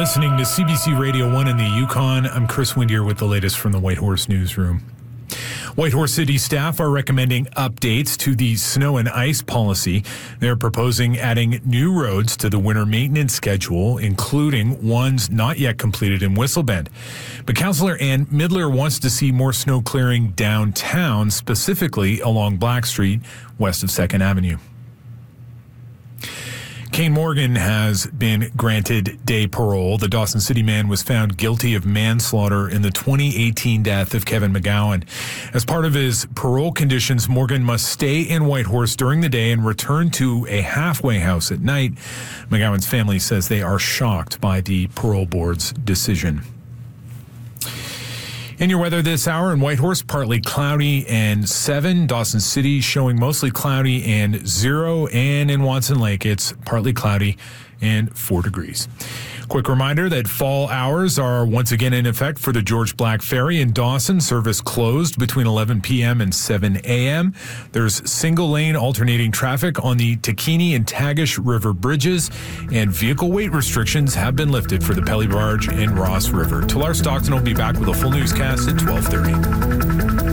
listening to CBC Radio 1 in the Yukon. I'm Chris Windier with the latest from the Whitehorse Newsroom. Whitehorse City staff are recommending updates to the snow and ice policy. They're proposing adding new roads to the winter maintenance schedule, including ones not yet completed in Whistlebend. But Councillor Ann Midler wants to see more snow clearing downtown, specifically along Black Street, west of 2nd Avenue. Kane Morgan has been granted day parole. The Dawson City man was found guilty of manslaughter in the 2018 death of Kevin McGowan. As part of his parole conditions, Morgan must stay in Whitehorse during the day and return to a halfway house at night. McGowan's family says they are shocked by the parole board's decision. In your weather this hour, in Whitehorse, partly cloudy and 7. Dawson City showing mostly cloudy and 0. And in Watson Lake, it's partly cloudy and 4 degrees. Quick reminder that fall hours are once again in effect for the George Black Ferry in Dawson. Service closed between 11 p.m. and 7 a.m. There's single-lane alternating traffic on the Takini and Tagish River bridges, and vehicle weight restrictions have been lifted for the Pelly Barge and Ross River. Talar Stockton will be back with a full newscast at 12:30.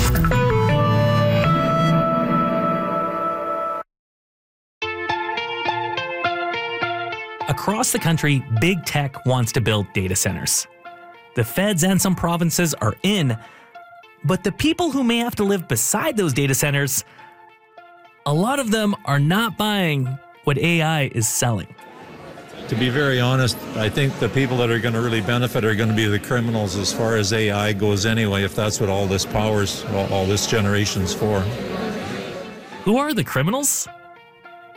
Across the country, big tech wants to build data centers. The feds and some provinces are in, but the people who may have to live beside those data centers, a lot of them are not buying what AI is selling. To be very honest, I think the people that are going to really benefit are going to be the criminals as far as AI goes anyway, if that's what all this generation's for. Who are the criminals?